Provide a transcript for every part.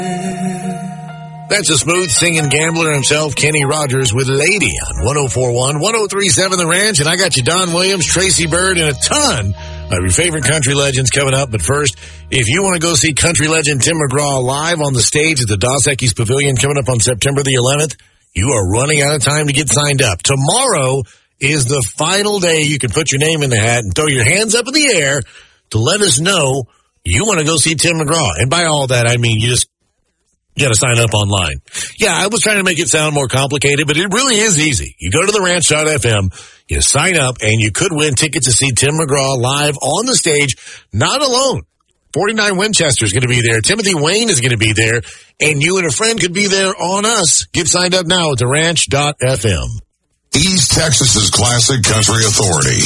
That's a smooth singing gambler himself, Kenny Rogers, with Lady on 104.1, 103.7 The Ranch. And I got you Don Williams, Tracy Byrd, and a ton of your favorite country legends coming up. But first, if you want to go see country legend Tim McGraw live on the stage at the Dos Equis Pavilion coming up on September the 11th, you are running out of time to get signed up. Tomorrow is the final day you can put your name in the hat and throw your hands up in the air to let us know you want to go see Tim McGraw. And by all that, I mean you got to sign up online. Yeah, I was trying to make it sound more complicated, but it really is easy. You go to theranch.fm, you sign up, and you could win tickets to see Tim McGraw live on the stage, not alone. 49 Winchester is going to be there. Timothy Wayne is going to be there, and you and a friend could be there on us. Get signed up now at theranch.fm. East Texas's classic country authority.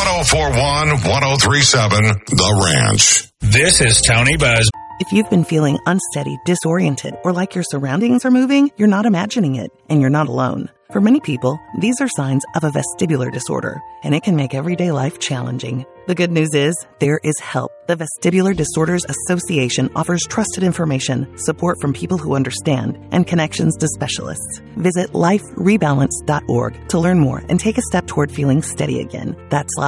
104.1, 103.7, The Ranch. This is Tony Buzz. If you've been feeling unsteady, disoriented, or like your surroundings are moving, you're not imagining it, and you're not alone. For many people, these are signs of a vestibular disorder, and it can make everyday life challenging. The good news is, there is help. The Vestibular Disorders Association offers trusted information, support from people who understand, and connections to specialists. Visit liferebalance.org to learn more and take a step toward feeling steady again. That's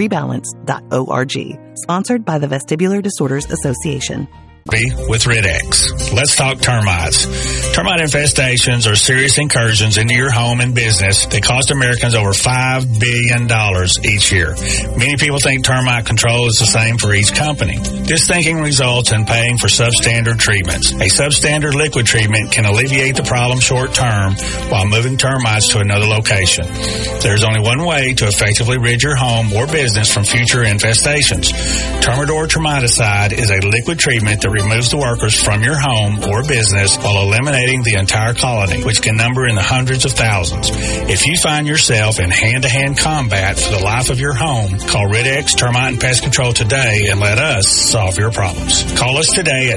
liferebalance.org. Sponsored by the Vestibular Disorders Association. With Rid-X. Let's talk termites. Termite infestations are serious incursions into your home and business that cost Americans over $5 billion each year. Many people think termite control is the same for each company. This thinking results in paying for substandard treatments. A substandard liquid treatment can alleviate the problem short term while moving termites to another location. There's only one way to effectively rid your home or business from future infestations. Termidor Termiticide is a liquid treatment that removes the workers from your home or business while eliminating the entire colony, which can number in the hundreds of thousands. If you find yourself in hand-to-hand combat for the life of your home, call Rid-X Termite and Pest Control today and let us solve your problems. Call us today at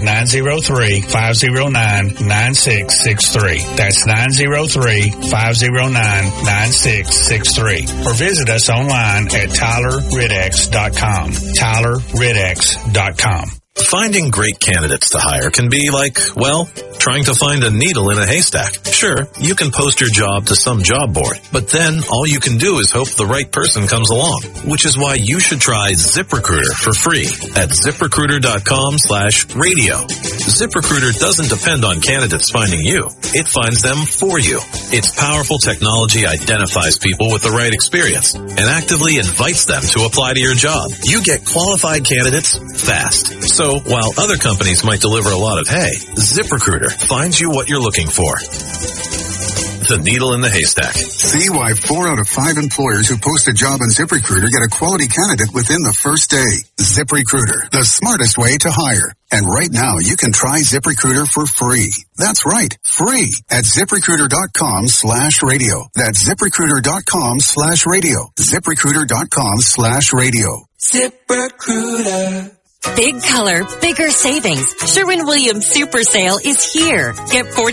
903-509-9663. That's 903-509-9663. Or visit us online at TylerRidX.com. TylerRidX.com. Finding great candidates to hire can be like, well, trying to find a needle in a haystack. Sure, you can post your job to some job board, but then all you can do is hope the right person comes along, which is why you should try ZipRecruiter for free at ZipRecruiter.com/radio. ZipRecruiter doesn't depend on candidates finding you. It finds them for you. Its powerful technology identifies people with the right experience and actively invites them to apply to your job. You get qualified candidates fast. So while other companies might deliver a lot of hay, ZipRecruiter finds you what you're looking for. The needle in the haystack. See why 4 out of 5 employers who post a job on ZipRecruiter get a quality candidate within the first day. ZipRecruiter, the smartest way to hire. And right now, you can try ZipRecruiter for free. That's right, free at ZipRecruiter.com/radio. That's ZipRecruiter.com/radio. ZipRecruiter.com/radio. ZipRecruiter. Big color, bigger savings. Sherwin-Williams Super Sale is here. Get 40